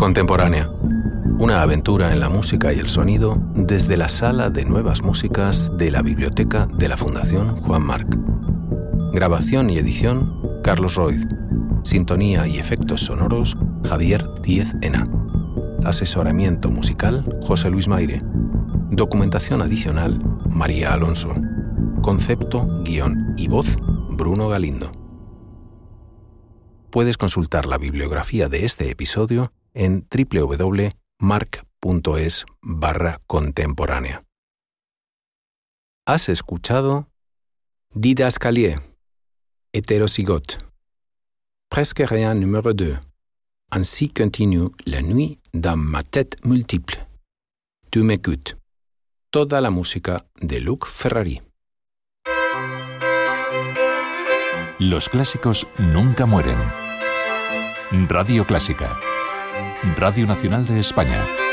Contemporánea. Una aventura en la música y el sonido desde la Sala de Nuevas Músicas de la Biblioteca de la Fundación Juan Marc. Grabación y edición, Carlos Roiz. Sintonía y efectos sonoros, Javier Díez Ena. Asesoramiento musical, José Luis Maire. Documentación adicional, María Alonso. Concepto, guión y voz, Bruno Galindo. Puedes consultar la bibliografía de este episodio en www.marc.es/contemporánea. Has escuchado Didascalier, Hétérozygote, Presque rien numéro 2. Ainsi continue la nuit dans ma tête multiple. Tu m'écoutes. Toda la música de Luc Ferrari. Los clásicos nunca mueren. Radio Clásica. Radio Nacional de España.